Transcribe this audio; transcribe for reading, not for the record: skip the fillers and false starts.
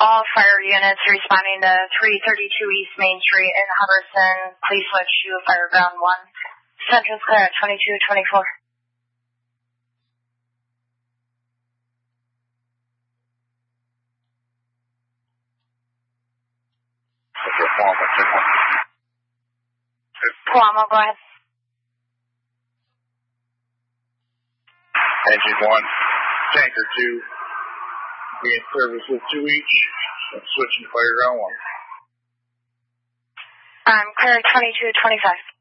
All fire units responding to 332 East Main Street in Hubbardson. Please switch to Fire Ground 1. Central's clear at 2224. Palamo, go ahead. Engine 1, Tanker 2, be in service with 2 each, switching to Fire Ground 1. I'm clear at 2225.